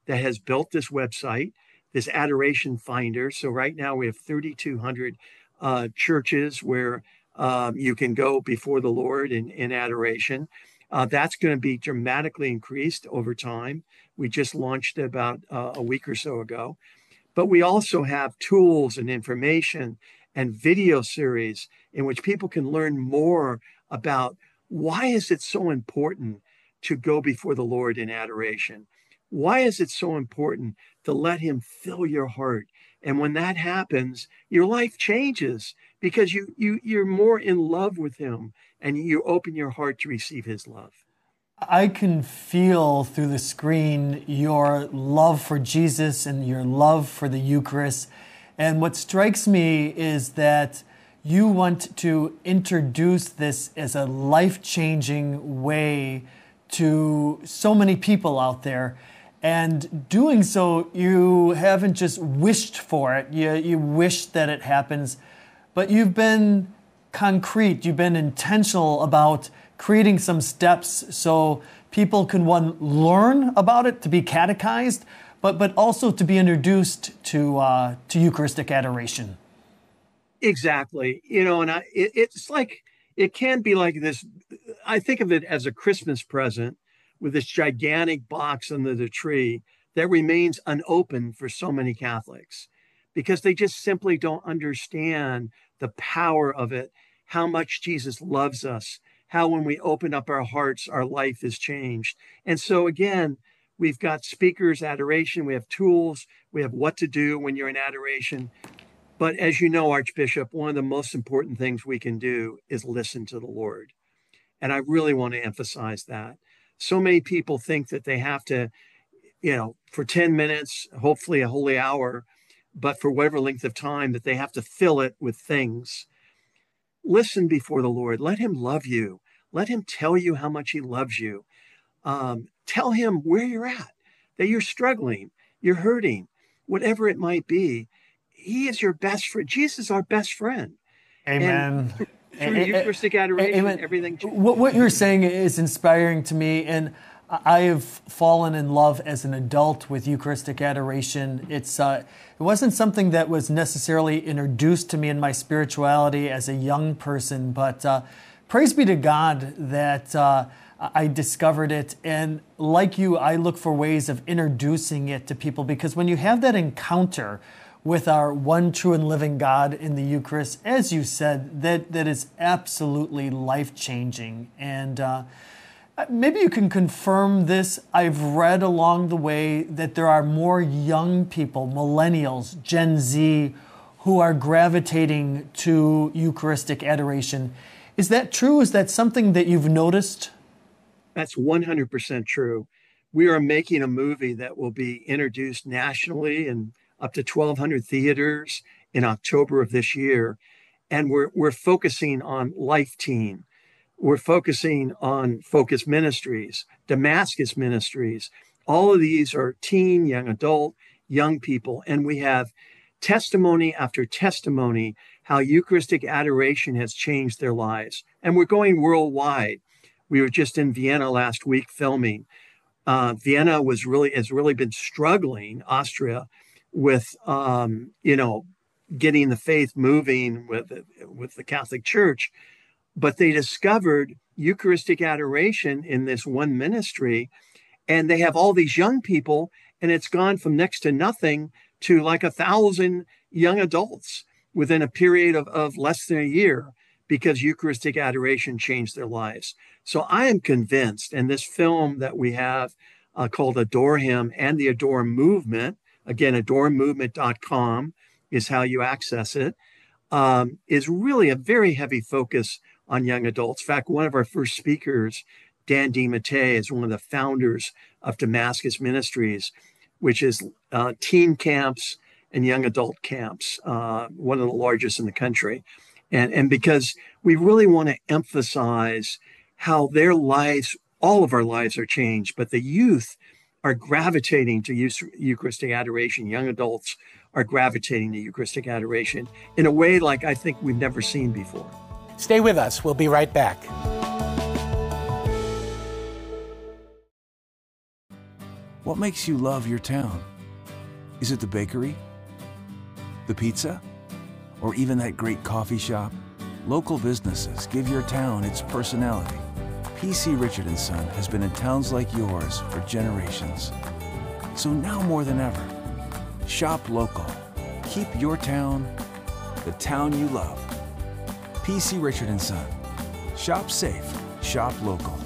that has built this website, this Adoration Finder. So right now we have 3,200 churches where you can go before the Lord in adoration. That's going to be dramatically increased over time. We just launched it about a week or so ago. But we also have tools and information and video series in which people can learn more about why is it so important to go before the Lord in adoration? Why is it so important to let him fill your heart? And when that happens, your life changes because you're more in love with him and you open your heart to receive his love. I can feel through the screen your love for Jesus and your love for the Eucharist. And what strikes me is that you want to introduce this as a life-changing way to so many people out there. And doing so, you haven't just wished for it. You wish that it happens, but you've been concrete. You've been intentional about creating some steps so people can, one, learn about it, to be catechized, but also to be introduced to Eucharistic adoration. Exactly. And it's like, it can be like this. I think of it as a Christmas present with this gigantic box under the tree that remains unopened for so many Catholics because they just simply don't understand the power of it, how much Jesus loves us, how when we open up our hearts, our life is changed. And so again, we've got speakers, adoration, we have tools, we have what to do when you're in adoration. But as you know, Archbishop, one of the most important things we can do is listen to the Lord. And I really want to emphasize that. So many people think that they have to, for 10 minutes, hopefully a holy hour, but for whatever length of time, that they have to fill it with things. Listen before the Lord. Let him love you. Let him tell you how much he loves you. Tell him where you're at, that you're struggling, you're hurting, whatever it might be. He is your best friend. Jesus is our best friend. Amen. Through Eucharistic adoration, Amen. Everything changes. What you're saying is inspiring to me, and I have fallen in love as an adult with Eucharistic adoration. It wasn't something that was necessarily introduced to me in my spirituality as a young person, but praise be to God that I discovered it. And like you, I look for ways of introducing it to people, because when you have that encounter with our one true and living God in the Eucharist, as you said, that is absolutely life-changing. And maybe you can confirm this. I've read along the way that there are more young people, millennials, Gen Z, who are gravitating to Eucharistic adoration. Is that true? Is that something that you've noticed? That's 100% true. We are making a movie that will be introduced nationally and up to 1,200 theaters in October of this year. And we're focusing on Life Teen. We're focusing on Focus Ministries, Damascus Ministries. All of these are teen, young adult, young people. And we have testimony after testimony how Eucharistic adoration has changed their lives. And we're going worldwide. We were just in Vienna last week filming. Vienna has really been struggling, Austria, with getting the faith moving with the Catholic Church, but they discovered Eucharistic adoration in this one ministry, and they have all these young people, and it's gone from next to nothing to like 1,000 young adults within a period of less than a year, because Eucharistic adoration changed their lives. So I am convinced, and this film that we have called Adore Him and the Adore Movement, again, adoremovement.com is how you access it, is really a very heavy focus on young adults. In fact, one of our first speakers, Dan DiMattei, is one of the founders of Damascus Ministries, which is teen camps and young adult camps, one of the largest in the country. And because we really want to emphasize how their lives, all of our lives are changed, but the youth are gravitating to Eucharistic adoration. Young adults are gravitating to Eucharistic adoration in a way like I think we've never seen before. Stay with us. We'll be right back. What makes you love your town? Is it the bakery? The pizza? Or even that great coffee shop? Local businesses give your town its personality. PC Richard & Son has been in towns like yours for generations. So now more than ever, shop local. Keep your town, the town you love. PC Richard & Son. Shop safe, shop local.